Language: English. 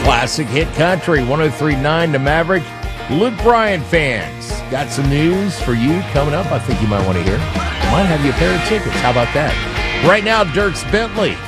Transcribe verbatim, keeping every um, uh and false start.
Classic Hit Country, one oh three point nine to Maverick. Luke Bryan fans, got some news for you coming up I think you might want to hear. Might have you a pair of tickets. How about that? Right now, Dierks Bentley